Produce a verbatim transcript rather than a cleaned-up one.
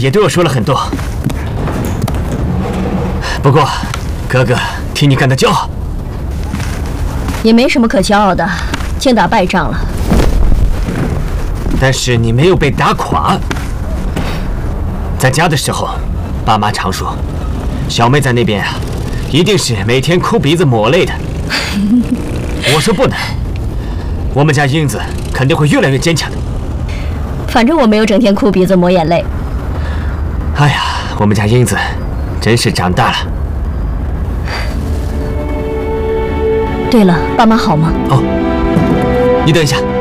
也对我说了很多。不过，哥哥替你感到骄傲。 也没什么可骄傲的，先打败仗了。 但是你没有被打垮。在家的时候，爸妈常说，小妹在那边啊，一定是每天哭鼻子抹泪的。我说不能，我们家英子肯定会越来越坚强的。 反正我没有整天哭鼻子抹眼泪。 哎呀，我们家英子真是长大了。 对了，爸妈好吗？ 哦，你等一下。